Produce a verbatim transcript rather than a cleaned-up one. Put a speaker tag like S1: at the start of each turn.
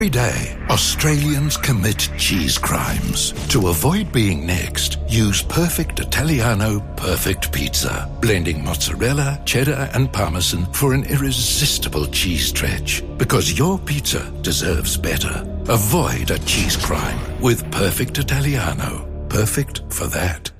S1: Every day, Australians commit cheese crimes. To avoid being next, use Perfect Italiano Perfect Pizza, blending mozzarella, cheddar and parmesan for an irresistible cheese stretch. Because your pizza deserves better. Avoid a cheese crime with Perfect Italiano. Perfect for that.